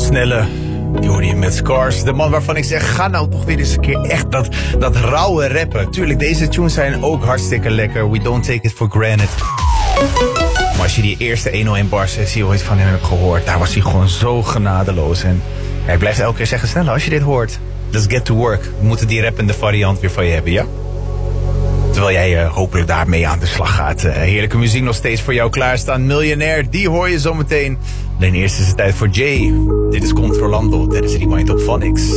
Snelle, die hoorde je met Scars. De man waarvan ik zeg, ga nou toch weer eens een keer echt dat rauwe rappen. Tuurlijk, deze tunes zijn ook hartstikke lekker. We don't take it for granted. Maar als je die eerste 101 bar sessie ooit van hem hebt gehoord, daar was hij gewoon zo genadeloos. En hij blijft elke keer zeggen, Snelle, als je dit hoort, let's get to work. We moeten die rappende variant weer van je hebben, ja? Terwijl jij hopelijk daarmee aan de slag gaat. Heerlijke muziek nog steeds voor jou klaarstaan. Miljonair, die hoor je zometeen. Alleen eerst is het tijd voor Jay. Dit is Controlando, tijdens Rewind op Phonics.